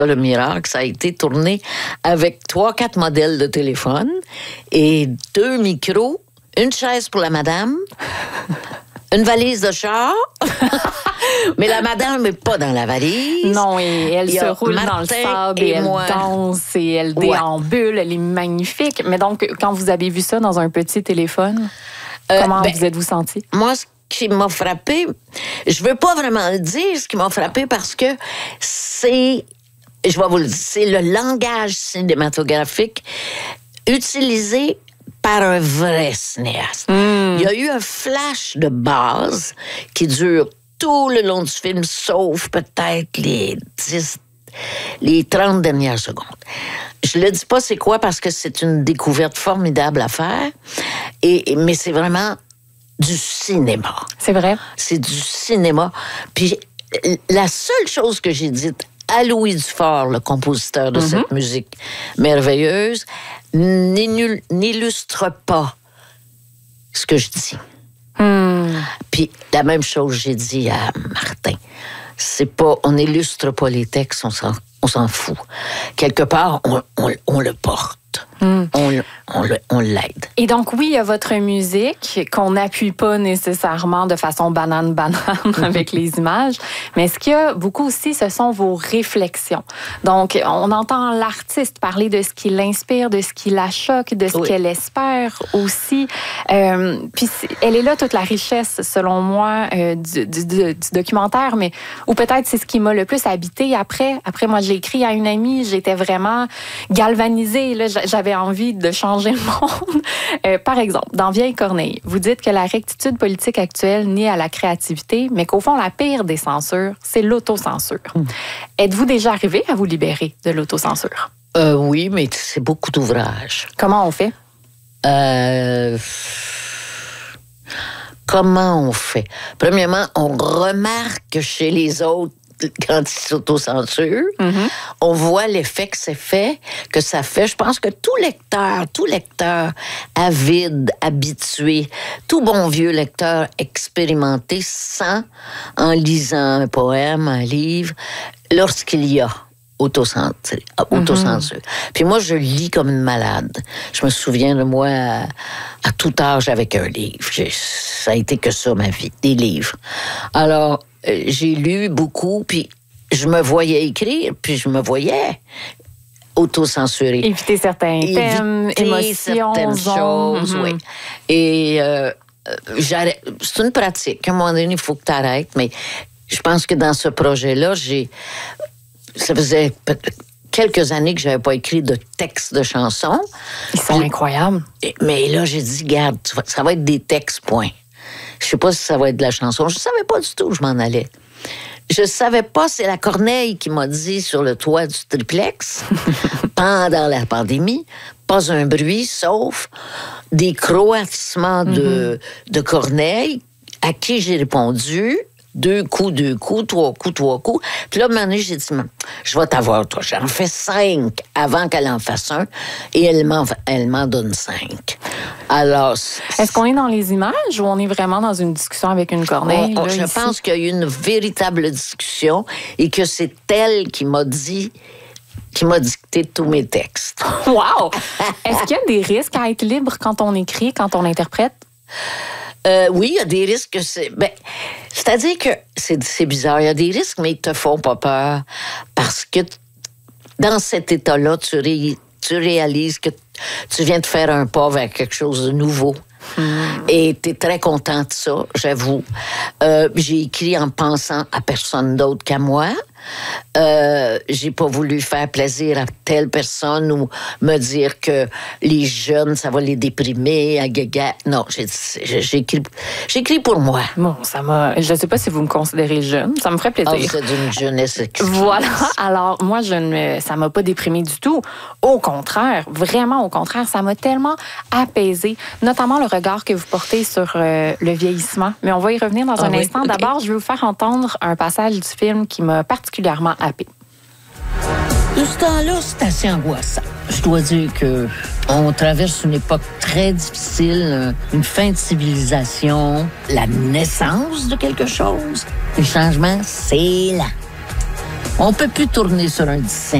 Le miracle, ça a été tourné avec 3-4 modèles de téléphone et 2 micros, une chaise pour la madame, une valise de char. Mais la madame n'est pas dans la valise. Non, et elle se roule dans le sable et elle danse et elle déambule. Elle est magnifique. Mais donc, quand vous avez vu ça dans un petit téléphone, comment vous êtes-vous senti? Moi, ce qui m'a frappé, je veux pas vraiment le dire, ce qui m'a frappé parce que c'est, je vais vous le dire, c'est le langage cinématographique utilisé par un vrai cinéaste. Il y a eu un flash de base qui dure tout le long du film, sauf peut-être les 30 dernières secondes. Je le dis pas c'est quoi parce que c'est une découverte formidable à faire, mais c'est vraiment du cinéma. C'est vrai? C'est du cinéma. Puis la seule chose que j'ai dite à Louis Dufort, le compositeur de cette musique merveilleuse, n'illustre pas ce que je dis. Puis la même chose j'ai dit à Martin. C'est pas, on n'illustre pas les textes, on s'en fout. Quelque part, on le porte. On l'aide. Et donc, oui, il y a votre musique qu'on n'appuie pas nécessairement de façon banane avec les images, mais ce qu'il y a beaucoup aussi, ce sont vos réflexions. Donc, on entend l'artiste parler de ce qui l'inspire, de ce qui la choque, de ce qu'elle espère aussi. Puis, elle est là toute la richesse, selon moi, du documentaire, mais ou peut-être c'est ce qui m'a le plus habité. Après, moi, j'ai écrit à une amie, j'étais vraiment galvanisée, là, j'avais envie de changer le monde. Par exemple, dans Vieille Corneille, vous dites que la rectitude politique actuelle nie à la créativité, mais qu'au fond, la pire des censures, c'est l'autocensure. Êtes-vous déjà arrivé à vous libérer de l'autocensure? Oui, mais c'est beaucoup d'ouvrages. Comment on fait? Comment on fait? Premièrement, on remarque chez les autres quand ils s'autocensurent, on voit l'effet que ça fait. Je pense que tout lecteur avide, habitué, tout bon vieux lecteur expérimenté sent, en lisant un poème, un livre, lorsqu'il y a autocensure. Puis moi, je lis comme une malade. Je me souviens de moi à tout âge avec un livre. Ça a été que ça, ma vie, des livres. Alors, j'ai lu beaucoup, puis je me voyais écrire, puis je me voyais autocensurer. Éviter certains thèmes, émotions, certaines choses, oui. Et c'est une pratique. À un moment donné, il faut que tu arrêtes, mais je pense que dans ce projet-là, ça faisait quelques années que je n'avais pas écrit de textes de chansons. Ils sont incroyables. Mais là, j'ai dit, regarde, ça va être des textes, point. Je sais pas si ça va être de la chanson. Je savais pas du tout où je m'en allais. Je savais pas, c'est la Corneille qui m'a dit sur le toit du triplex, pendant la pandémie, pas un bruit, sauf des croatissements de Corneille, à qui j'ai répondu, 2 coups, 3 coups. Puis là, à un moment donné, j'ai dit, je vais t'avoir, toi. J'en fais 5 avant qu'elle en fasse un, et elle m'en donne 5. Alors... Est-ce qu'on est dans les images ou on est vraiment dans une discussion avec une Corneille? Je pense qu'il y a eu une véritable discussion et que c'est elle qui m'a dicté tous mes textes. Wow! Est-ce qu'il y a des risques à être libre quand on écrit, quand on interprète? Oui, il y a des risques. C'est-à-dire que c'est bizarre. Il y a des risques, mais ils te font pas peur parce que dans cet état-là, tu réalises que tu viens de faire un pas vers quelque chose de nouveau. Et tu es très content de ça, j'avoue. J'ai écrit en pensant à personne d'autre qu'à moi. J'ai pas voulu faire plaisir à telle personne ou me dire que les jeunes, ça va les déprimer, à gaga. Non, j'ai écrit pour moi. Bon, je sais pas si vous me considérez jeune, ça me ferait plaisir. Vous êtes d'une jeunesse exquise. Voilà. Alors, moi, ça m'a pas déprimée du tout. Au contraire, vraiment au contraire, ça m'a tellement apaisée, notamment le regard que vous portez sur le vieillissement. Mais on va y revenir dans un instant. Okay. D'abord, je vais vous faire entendre un passage du film qui m'a particulièrement happée. De ce temps-là, c'est assez angoissant. Je dois dire qu'on traverse une époque très difficile, une fin de civilisation, la naissance de quelque chose. Le changement, c'est là. On peut plus tourner sur un 10